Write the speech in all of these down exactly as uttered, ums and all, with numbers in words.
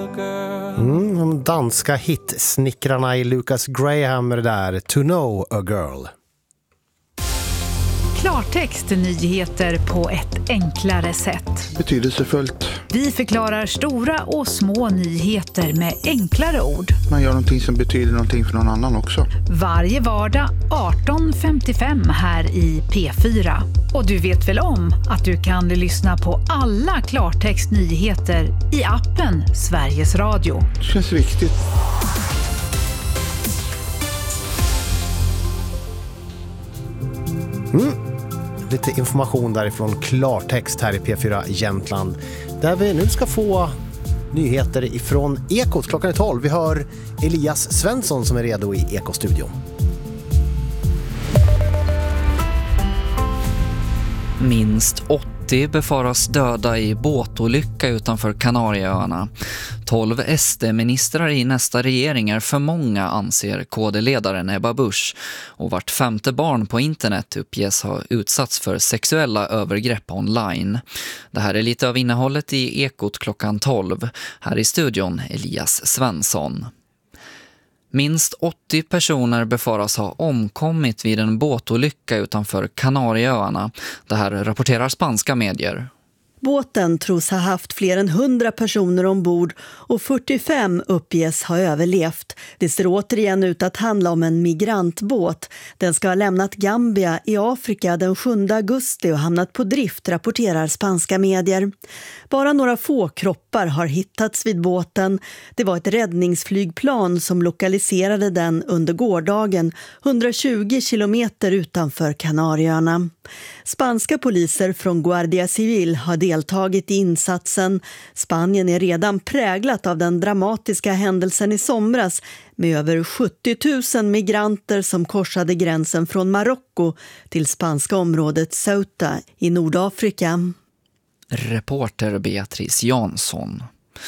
Mm, de danska hitsnickrarna i Lucas Graham med det där To Know a Girl. Klartext nyheter på ett enklare sätt. Betydelsefullt. Vi förklarar stora och små nyheter med enklare ord. Man gör någonting som betyder någonting för någon annan också. Varje vardag arton femtiofem här i P fyra. Och du vet väl om att du kan lyssna på alla Klartext nyheter i appen Sveriges Radio. Det känns viktigt. Mm. Lite information därifrån Klartext här i P fyra Jämtland. Där vi nu ska få nyheter ifrån Ekot. Klockan är tolv. Vi hör Elias Svensson som är redo i Ekostudion. Minst åttio befaras döda i båtolycka utanför Kanarieöarna. tolv S D-ministrar i nästa regering är för många, anser K D-ledaren Ebba Busch. Och vart femte barn på internet uppges ha utsatts för sexuella övergrepp online. Det här är lite av innehållet i Ekot klockan tolv. Här i studion Elias Svensson. Minst åttio personer befaras ha omkommit vid en båtolycka utanför Kanarieöarna. Det här rapporterar spanska medier. Båten tros ha haft fler än hundra personer ombord och fyrtiofem uppges ha överlevt. Det ser återigen ut att handla om en migrantbåt. Den ska ha lämnat Gambia i Afrika den sjunde augusti och hamnat på drift, rapporterar spanska medier. Bara några få kroppar har hittats vid båten. Det var ett räddningsflygplan som lokaliserade den under gårdagen hundratjugo kilometer utanför Kanarieöarna. Spanska poliser från Guardia Civil har deltagit i insatsen. Spanien är redan präglat av den dramatiska händelsen i somras med över sjuttio tusen migranter som korsade gränsen från Marocko till spanska området Ceuta i Nordafrika. Reporter Beatrice Jansson.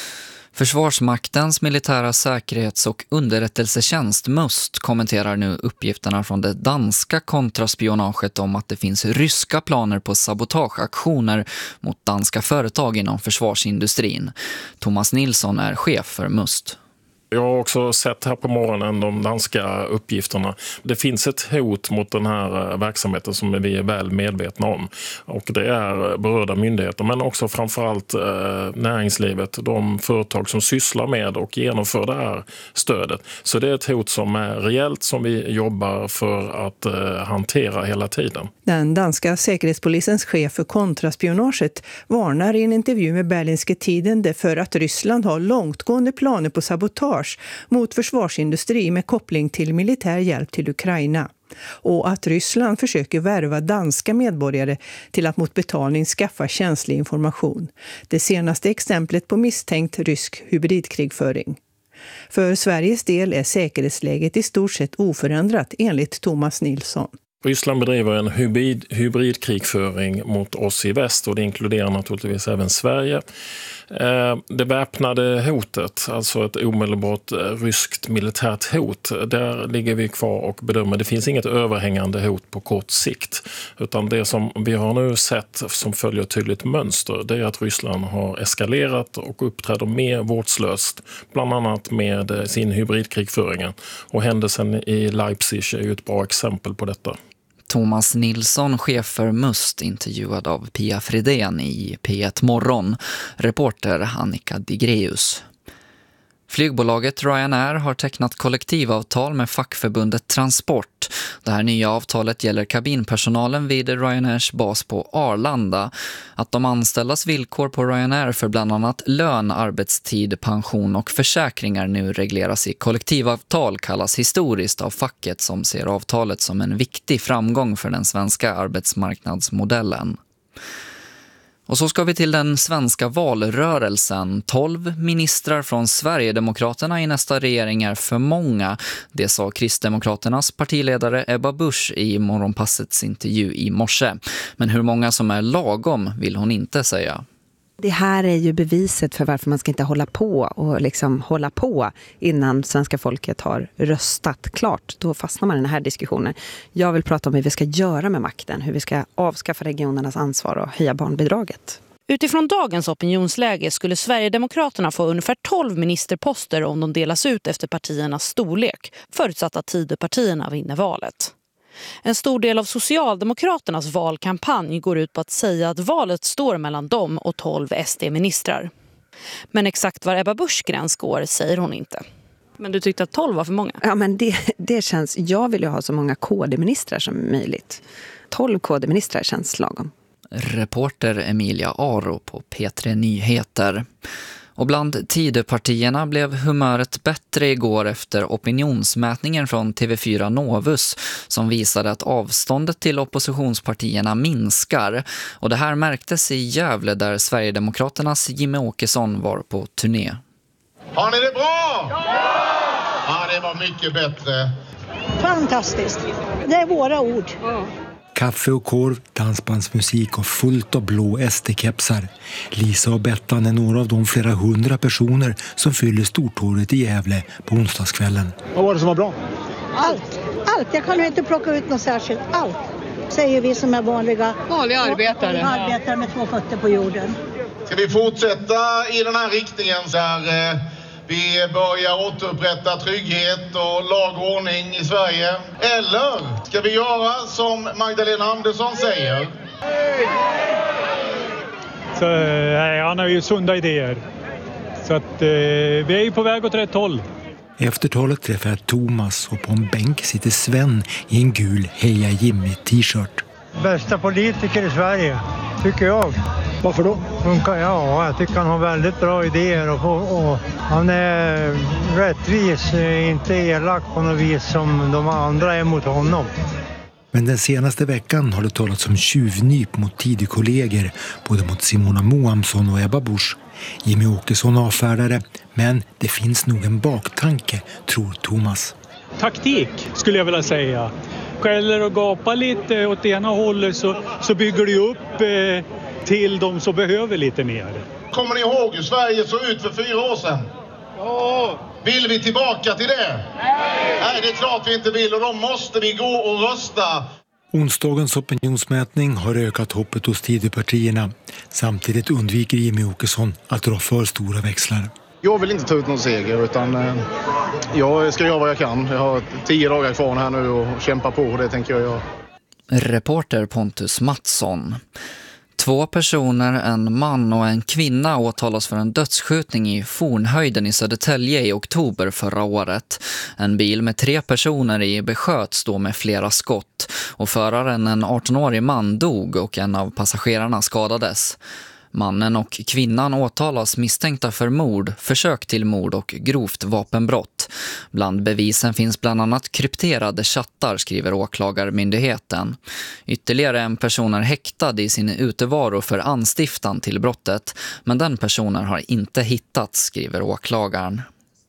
Försvarsmaktens militära säkerhets- och underrättelsetjänst MUST kommenterar nu uppgifterna från det danska kontraspionaget om att det finns ryska planer på sabotageaktioner mot danska företag inom försvarsindustrin. Thomas Nilsson är chef för MUST. Jag har också sett här på morgonen de danska uppgifterna. Det finns ett hot mot den här verksamheten som vi är väl medvetna om. Och det är berörda myndigheter men också framförallt eh, näringslivet. De företag som sysslar med och genomför det här stödet. Så det är ett hot som är reellt som vi jobbar för att eh, hantera hela tiden. Den danska säkerhetspolisens chef för kontraspionaget varnar i en intervju med Berlingske Tidende för att Ryssland har långtgående planer på sabotage mot försvarsindustri med koppling till militär hjälp till Ukraina. Och att Ryssland försöker värva danska medborgare till att mot betalning skaffa känslig information. Det senaste exemplet på misstänkt rysk hybridkrigföring. För Sveriges del är säkerhetsläget i stort sett oförändrat enligt Thomas Nilsson. Ryssland bedriver en hybrid, hybridkrigföring mot oss i väst och det inkluderar naturligtvis även Sverige. Det väpnade hotet, alltså ett omedelbart ryskt militärt hot, där ligger vi kvar och bedömer. Det finns inget överhängande hot på kort sikt, utan det som vi har nu sett som följer ett tydligt mönster, det är att Ryssland har eskalerat och uppträder mer vårdslöst, bland annat med sin hybridkrigföring. Och händelsen i Leipzig är ju ett bra exempel på detta. Thomas Nilsson, chef för MUST, intervjuad av Pia Fridén i P ett Morgon. Reporter Annika Digreus. Flygbolaget Ryanair har tecknat kollektivavtal med fackförbundet Transport. Det här nya avtalet gäller kabinpersonalen vid Ryanairs bas på Arlanda. Att de anställdas villkor på Ryanair för bland annat lön, arbetstid, pension och försäkringar nu regleras i kollektivavtal kallas historiskt av facket som ser avtalet som en viktig framgång för den svenska arbetsmarknadsmodellen. Och så ska vi till den svenska valrörelsen. tolv ministrar från Sverigedemokraterna i nästa regering är för många. Det sa Kristdemokraternas partiledare Ebba Busch i Morgonpassets intervju i morse. Men hur många som är lagom vill hon inte säga. Det här är ju beviset för varför man ska inte hålla på och liksom hålla på innan svenska folket har röstat klart. Då fastnar man i den här diskussionen. Jag vill prata om hur vi ska göra med makten, hur vi ska avskaffa regionernas ansvar och höja barnbidraget. Utifrån dagens opinionsläge skulle Sverigedemokraterna få ungefär tolv ministerposter om de delas ut efter partiernas storlek, förutsatt att Tidöpartierna vinner valet. En stor del av Socialdemokraternas valkampanj går ut på att säga att valet står mellan dem och tolv S D-ministrar. Men exakt var Ebba Buschs gräns går säger hon inte. Men du tyckte att tolv var för många? Ja, men det, det känns... Jag vill ju ha så många K D-ministrar som möjligt. tolv K D-ministrar känns lagom. Reporter Emilia Aro på P tre Nyheter. Och bland Tidöpartierna blev humöret bättre igår efter opinionsmätningen från T V fyra Novus som visade att avståndet till oppositionspartierna minskar. Och det här märktes i Gävle där Sverigedemokraternas Jimmie Åkesson var på turné. Har ni det bra? Ja! Ja, det var mycket bättre. Fantastiskt. Det är våra ord. Kaffe och korv, dansbandsmusik och fullt av blå S D-kepsar. Lisa och Bettan är några av de flera hundra personer som fyller Stortorget i Gävle på onsdagskvällen. Vad var det som var bra? Allt. Allt. Jag kan ju inte plocka ut något särskilt. Allt. Säger vi som är vanliga. Vanliga arbetare. Arbetare med två fötter på jorden. Ska vi fortsätta i den här riktningen så här... Eh... Vi börjar återupprätta trygghet och lag och ordning i Sverige. Eller ska vi göra som Magdalena Andersson säger? Så, nej, han har ju sunda idéer. Så att eh, vi är ju på väg åt rätt håll. Efter talet träffar jag Thomas och på en bänk sitter Sven i en gul Heja Jimmy-t-shirt. Bästa politiker i Sverige, tycker jag. Varför då? Ja, jag tycker han har väldigt bra idéer och, och han är rättvis, inte elak på något vis som de andra är mot honom. Men den senaste veckan har det talats om tjuvnyp mot tidig kollegor, både mot Simona Moamsson och Ebba Busch. Jimmie Åkesson avfärdar det, men det finns nog en baktanke, tror Thomas. Taktik skulle jag vilja säga. Skäller och gapar lite åt ena hållet så, så bygger det upp eh, till de som behöver lite mer. Kommer ni ihåg hur Sverige såg ut för fyra år sedan? Ja. Vill vi tillbaka till det? Nej. Nej, det är klart vi inte vill och då måste vi gå och rösta. Onsdagens opinionsmätning har ökat hoppet hos Tidöpartierna. Samtidigt undviker Jimmie Åkesson att dra för stora växlar. Jag vill inte ta ut någon seger utan eh, jag ska göra vad jag kan. Jag har tio dagar kvar här nu och kämpa på och det tänker jag göra. Reporter Pontus Mattsson. Två personer, en man och en kvinna åtalas för en dödsskjutning i Fornhöjden i Södertälje i oktober förra året. En bil med tre personer i besköts då med flera skott och föraren, en arton-årig man, dog och en av passagerarna skadades. Mannen och kvinnan åtalas misstänkta för mord, försök till mord och grovt vapenbrott. Bland bevisen finns bland annat krypterade chattar, skriver åklagarmyndigheten. Ytterligare en person är häktad i sin utevaro för anstiftan till brottet, men den personen har inte hittats, skriver åklagaren.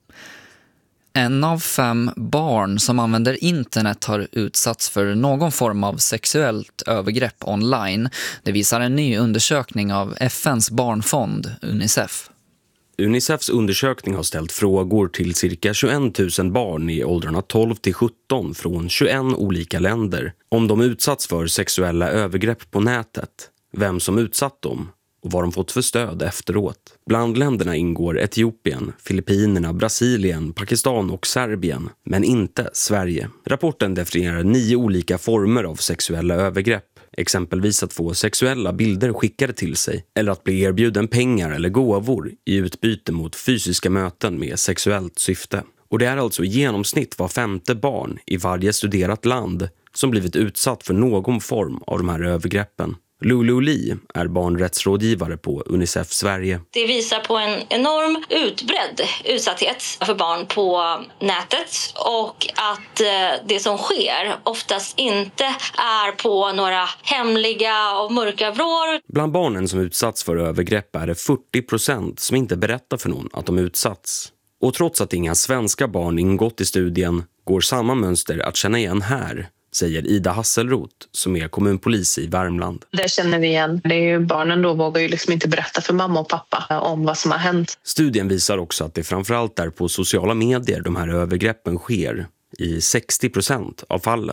En av fem barn som använder internet har utsatts för någon form av sexuellt övergrepp online. Det visar en ny undersökning av F N:s barnfond, Unicef. Unicefs undersökning har ställt frågor till cirka tjugoett tusen barn i åldrarna tolv till sjutton från tjugoett olika länder om de utsatts för sexuella övergrepp på nätet, vem som utsatt dem och vad de fått för stöd efteråt. Bland länderna ingår Etiopien, Filippinerna, Brasilien, Pakistan och Serbien, men inte Sverige. Rapporten definierar nio olika former av sexuella övergrepp, exempelvis att få sexuella bilder skickade till sig eller att bli erbjuden pengar eller gåvor i utbyte mot fysiska möten med sexuellt syfte. Och det är alltså i genomsnitt var femte barn i varje studerat land som blivit utsatt för någon form av de här övergreppen. Lulu Lee är barnrättsrådgivare på Unicef Sverige. Det visar på en enorm utbredd utsatthet för barn på nätet och att det som sker oftast inte är på några hemliga och mörka vrår. Bland barnen som utsatts för övergrepp är det fyrtio procent som inte berättar för någon att de utsatts. Och trots att inga svenska barn ingått i studien går samma mönster att känna igen här, säger Ida Hasselroth som är kommunpolis i Värmland. Det känner vi igen. Det är ju, barnen då vågar ju liksom inte berätta för mamma och pappa om vad som har hänt. Studien visar också att det framförallt är på sociala medier de här övergreppen sker i sextio procent av fallen.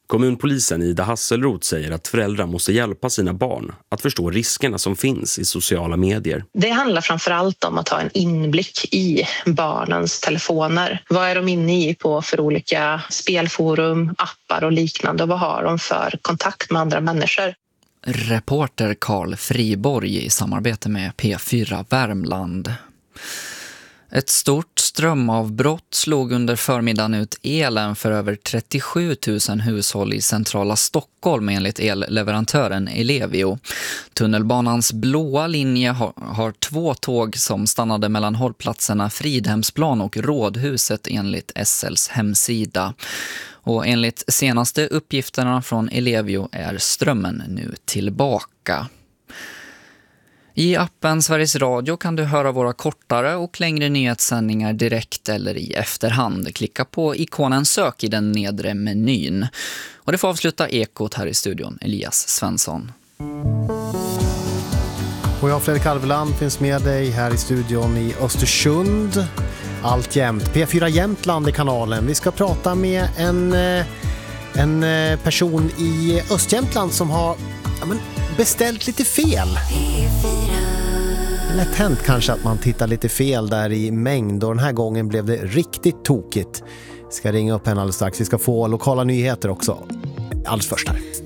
Kommunpolisen Ida Hasselroth säger att föräldrar måste hjälpa sina barn att förstå riskerna som finns i sociala medier. Det handlar framförallt om att ha en inblick i barnens telefoner. Vad är de inne i på för olika spelforum, appar och liknande, och vad har de för kontakt med andra människor? Reporter Karl Friborg i samarbete med P fyra Värmland. Ett stort strömavbrott slog under förmiddagen ut elen för över trettiosju tusen hushåll i centrala Stockholm enligt elleverantören Ellevio. Tunnelbanans blåa linje har, har två tåg som stannade mellan hållplatserna Fridhemsplan och Rådhuset enligt S L:s hemsida. Och enligt senaste uppgifterna från Ellevio är strömmen nu tillbaka. I appen Sveriges Radio kan du höra våra kortare och längre nyhetssändningar direkt eller i efterhand. Klicka på ikonen sök i den nedre menyn. Och det får avsluta Ekot här i studion, Elias Svensson. Och jag, Fredrik Alveland, finns med dig här i studion i Östersund. Alltjämt. P fyra Jämtland i kanalen. Vi ska prata med en, en person i Östjämtland som har ja, men, beställt lite fel. Lätt hänt kanske att man tittar lite fel där i mängd, och den här gången blev det riktigt tokigt. Vi ska ringa upp henne alldeles strax. Vi ska få lokala nyheter också. Alldeles först här.